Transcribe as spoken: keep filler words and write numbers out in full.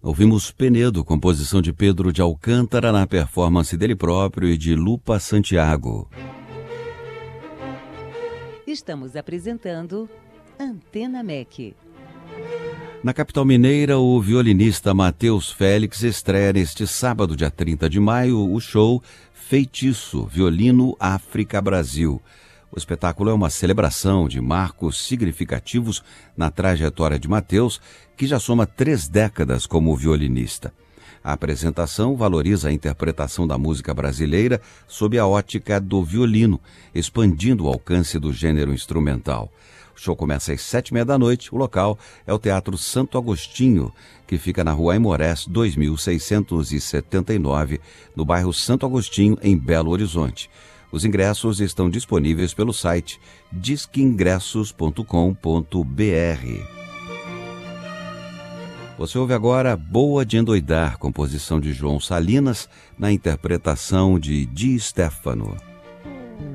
Ouvimos Penedo, composição de Pedro de Alcântara, na performance dele próprio e de Lupa Santiago. Estamos apresentando Antena M E C. Na capital mineira, o violinista Matheus Félix estreia neste sábado, dia trinta de maio, o show Feitiço, Violino África Brasil. O espetáculo é uma celebração de marcos significativos na trajetória de Matheus, que já soma três décadas como violinista. A apresentação valoriza a interpretação da música brasileira sob a ótica do violino, expandindo o alcance do gênero instrumental. O show começa às sete e meia da noite. O local é o Teatro Santo Agostinho, que fica na Rua Aimorés, dois mil seiscentos e setenta e nove, no bairro Santo Agostinho, em Belo Horizonte. Os ingressos estão disponíveis pelo site disque ingressos ponto com ponto br. Você ouve agora Boa de Endoidar, composição de João Salinas, na interpretação de Di Stefano.